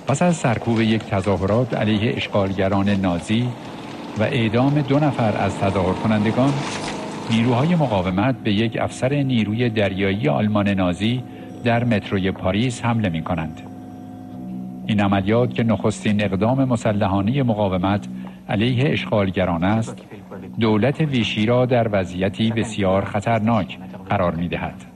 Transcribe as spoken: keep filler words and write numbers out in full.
پس از سرکوب یک تظاهرات علیه اشغالگران نازی و اعدام دو نفر از تظاهر کنندگان، نیروهای مقاومت به یک افسر نیروی دریایی آلمان نازی در متروی پاریس حمله می کنند. این عملیات که نخستین اقدام مسلحانه مقاومت علیه اشغالگران است، دولت ویشی را در وضعیتی بسیار خطرناک قرار می دهد.